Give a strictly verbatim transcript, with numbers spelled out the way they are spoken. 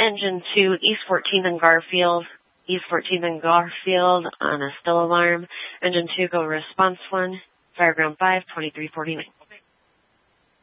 Engine two, East fourteenth and Garfield. East fourteenth and Garfield on a still alarm. Engine two, go response one. Fireground five, twenty-three forty-nine.